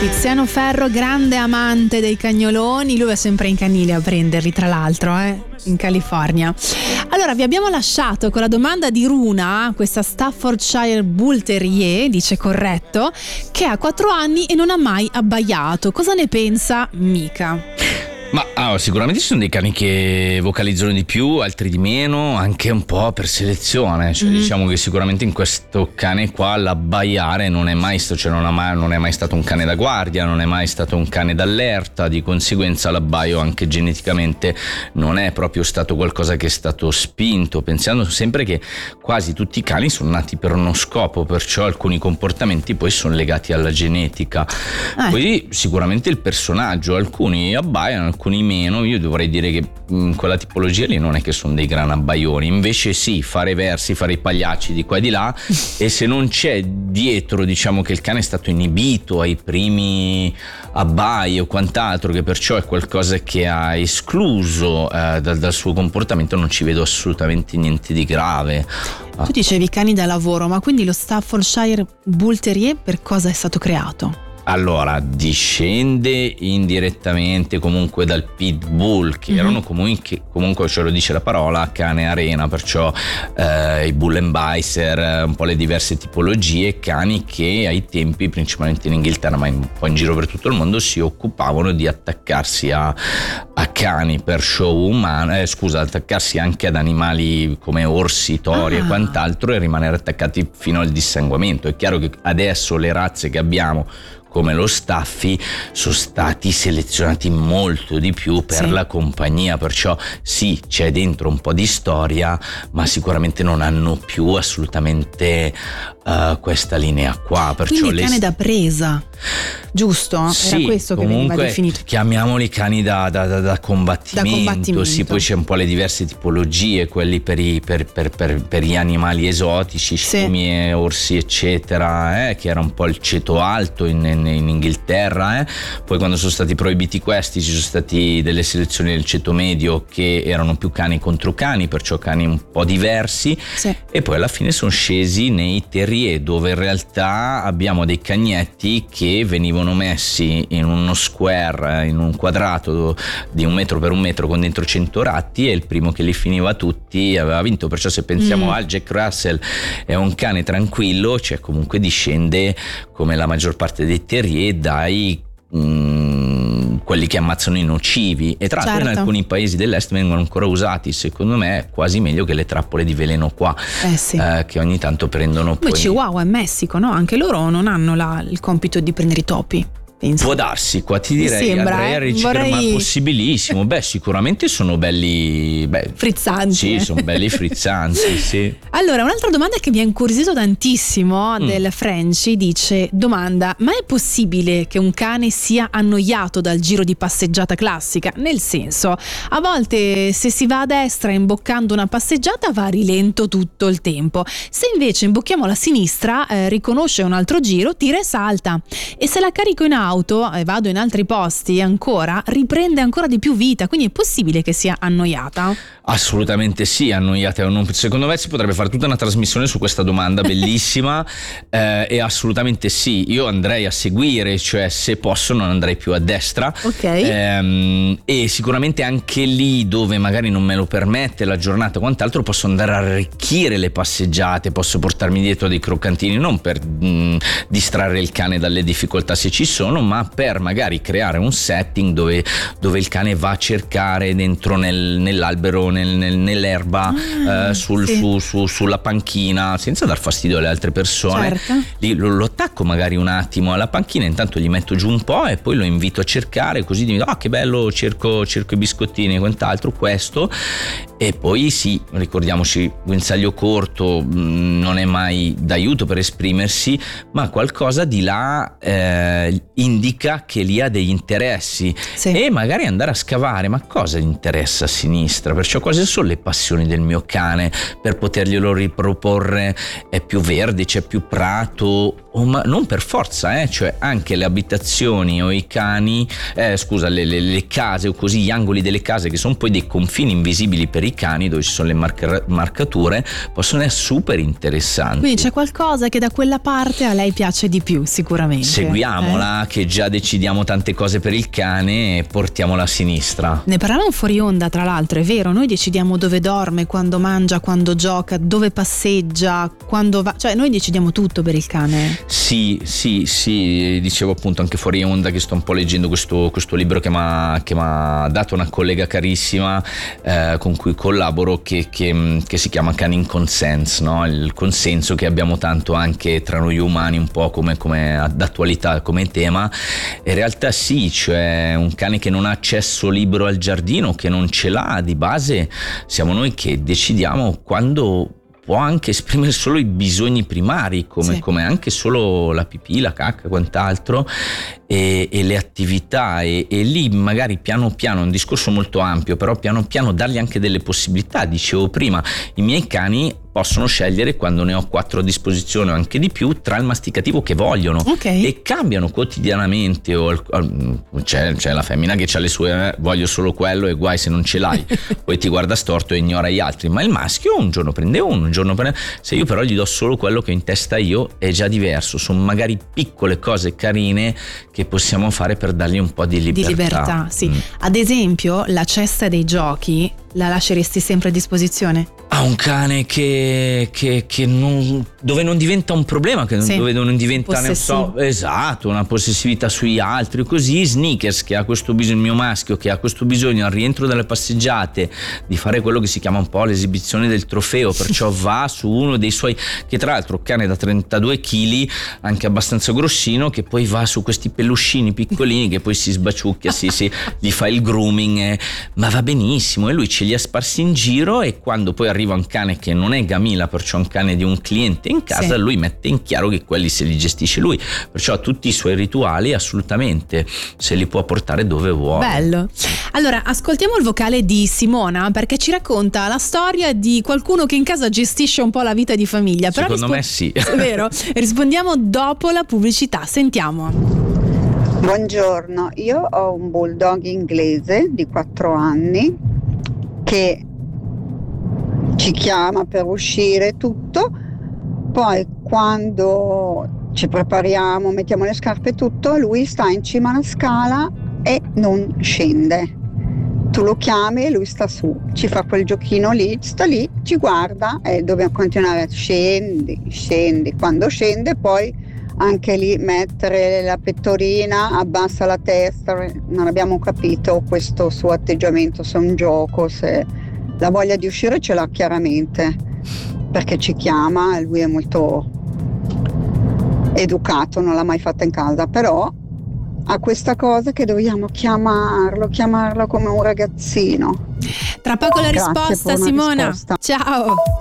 Tiziano Ferro, grande amante dei cagnoloni, lui è sempre in canile a prenderli, tra l'altro, in California. Allora, vi abbiamo lasciato con la domanda di Runa, questa Staffordshire Bull Terrier, dice corretto, che ha 4 anni e non ha mai abbaiato. Cosa ne pensa Mika? Ma sicuramente ci sono dei cani che vocalizzano di più, altri di meno, anche un po' per selezione. Cioè, diciamo che sicuramente in questo cane qua l'abbaiare non è mai stato, cioè non è mai stato un cane da guardia, non è mai stato un cane d'allerta, di conseguenza l'abbaio anche geneticamente non è proprio stato qualcosa che è stato spinto, pensando sempre che quasi tutti i cani sono nati per uno scopo, perciò alcuni comportamenti poi sono legati alla genetica. Poi sicuramente il personaggio, alcuni abbaiano, alcuni meno. Io dovrei dire che quella tipologia lì non è che sono dei gran abbaioni, invece sì, fare versi, fare i pagliacci di qua e di là e se non c'è dietro, diciamo, che il cane è stato inibito ai primi abbai o quant'altro, che perciò è qualcosa che ha escluso dal suo comportamento, non ci vedo assolutamente niente di grave. Tu dicevi cani da lavoro, ma quindi lo Staffordshire Bull Terrier per cosa è stato creato? Allora, discende indirettamente comunque dal Pitbull, che erano comunque ce lo dice la parola, cane arena, perciò i Bull and Beiser, un po' le diverse tipologie, cani che ai tempi, principalmente in Inghilterra ma un po' in giro per tutto il mondo, si occupavano di attaccarsi a cani per show umano, attaccarsi anche ad animali come orsi, tori e quant'altro, e rimanere attaccati fino al dissanguamento. È chiaro che adesso le razze che abbiamo come lo Staffy sono stati selezionati molto di più per la compagnia, perciò sì, c'è dentro un po' di storia, ma sicuramente non hanno più assolutamente questa linea qua. Perciò quindi cane da presa, giusto? Sì, era questo che veniva definito. Chiamiamoli cani da combattimento. Sì, poi c'è un po' le diverse tipologie, quelli per gli animali esotici, scimmie, orsi eccetera, che era un po' il ceto alto in Inghilterra. Poi quando sono stati proibiti questi, ci sono stati delle selezioni del ceto medio che erano più cani contro cani, perciò cani un po' diversi, e poi alla fine sono scesi nei terrier, dove in realtà abbiamo dei cagnetti che venivano messi in uno square, in un quadrato di 1 metro per 1 metro con dentro 100 ratti, e il primo che li finiva tutti aveva vinto. Perciò se pensiamo al Jack Russell, è un cane tranquillo, cioè comunque discende, come la maggior parte dei terrier, dai quelli che ammazzano i nocivi, e tra l'altro in alcuni paesi dell'est vengono ancora usati, secondo me quasi meglio che le trappole di veleno qua, che ogni tanto prendono. Poi Chihuahua in Messico, no? Anche loro non hanno il compito di prendere i topi. Può darsi, qua ti direi, Andrea, ma è possibilissimo. Sicuramente sono belli, frizzanti. Sì, sono belli frizzanti, sì. Allora, un'altra domanda che mi ha incuriosito tantissimo del Frenchy dice: domanda, ma è possibile che un cane sia annoiato dal giro di passeggiata classica? Nel senso, a volte se si va a destra imboccando una passeggiata va a rilento tutto il tempo, se invece imbocchiamo la sinistra riconosce un altro giro, tira e salta, e se la carico in auto e vado in altri posti ancora, riprende ancora di più vita. Quindi è possibile che sia annoiata? Assolutamente sì, annoiata. Secondo me si potrebbe fare tutta una trasmissione su questa domanda bellissima, e assolutamente sì. Io andrei a seguire, cioè se posso non andrei più a destra, e sicuramente anche lì dove magari non me lo permette la giornata o quant'altro, posso andare a arricchire le passeggiate, posso portarmi dietro dei croccantini, non per distrarre il cane dalle difficoltà se ci sono, ma per magari creare un setting dove il cane va a cercare dentro nell'albero, nell'erba, sulla panchina, senza dar fastidio alle altre persone. Lì lo attacco magari un attimo alla panchina, intanto gli metto giù un po' e poi lo invito a cercare, così dico: che bello, cerco i biscottini e quant'altro, questo. E poi sì, ricordiamoci, guinzaglio corto non è mai d'aiuto per esprimersi, ma qualcosa di là indica che lì ha degli interessi, e magari andare a scavare, ma cosa gli interessa a sinistra, perciò quali sono le passioni del mio cane, per poterglielo riproporre. È più verde, c'è più prato, ma non per forza, cioè anche le abitazioni o i cani, le case o così, gli angoli delle case che sono poi dei confini invisibili per i cani, dove ci sono le marcature, possono essere super interessanti. Quindi c'è qualcosa che da quella parte a lei piace di più, sicuramente. Seguiamola, che già decidiamo tante cose per il cane, e portiamola a sinistra. Ne parlavamo fuori onda, tra l'altro, è vero, noi decidiamo dove dorme, quando mangia, quando gioca, dove passeggia, quando va, cioè noi decidiamo tutto per il cane. Sì, dicevo appunto anche fuori onda che sto un po' leggendo questo libro che mi ha dato una collega carissima con cui collaboro, che si chiama Canine Consents, no? Il consenso che abbiamo tanto anche tra noi umani, un po' come d'attualità come tema. In realtà sì, cioè un cane che non ha accesso libero al giardino, che non ce l'ha di base, siamo noi che decidiamo quando può anche esprimere solo i bisogni primari, come anche solo la pipì, la cacca, quant'altro, e le attività, e lì magari piano piano, è un discorso molto ampio, però piano piano dargli anche delle possibilità. Dicevo prima, i miei cani possono scegliere, quando ne ho 4 a disposizione o anche di più, tra il masticativo che vogliono, e cambiano quotidianamente. C'è la femmina che ha le sue, voglio solo quello, e guai se non ce l'hai, poi ti guarda storto e ignora gli altri. Ma il maschio un giorno prende uno, un giorno prende, se io però gli do solo quello che ho in testa io, è già diverso. Sono magari piccole cose carine che possiamo fare per dargli un po' di libertà. Sì. Ad esempio, la cesta dei giochi la lasceresti sempre a disposizione? A un cane dove non diventa un problema, dove non diventa una possessività sugli altri, così. Sneakers, che ha questo bisogno, il mio maschio che ha questo bisogno al rientro dalle passeggiate di fare quello che si chiama un po' l'esibizione del trofeo, perciò va su uno dei suoi, che tra l'altro cane da 32 kg, anche abbastanza grossino, che poi va su questi peluscini piccolini che poi si sbaciucchia, gli fa il grooming, ma va benissimo, e lui ce li ha sparsi in giro, e quando poi arriva un cane che non è Gamila, perciò un cane di un cliente in casa, lui mette in chiaro che quelli se li gestisce lui, perciò ha tutti i suoi rituali, assolutamente se li può portare dove vuole. Bello. Allora ascoltiamo il vocale di Simona, perché ci racconta la storia di qualcuno che in casa gestisce un po' la vita di famiglia. Però secondo me sì, è vero. Rispondiamo dopo la pubblicità, sentiamo. Buongiorno, io ho un bulldog inglese di 4 anni che ci chiama per uscire, tutto, poi quando ci prepariamo, mettiamo le scarpe e tutto, lui sta in cima alla scala e non scende. Tu lo chiami e lui sta su, ci fa quel giochino lì, sta lì, ci guarda e dobbiamo continuare, scendi, quando scende poi anche lì mettere la pettorina, abbassa la testa. Non abbiamo capito questo suo atteggiamento, se è un gioco, se la voglia di uscire ce l'ha chiaramente, perché ci chiama, lui è molto educato, non l'ha mai fatta in casa, però ha questa cosa che dobbiamo chiamarlo come un ragazzino. Tra poco la risposta, Simona. Ciao.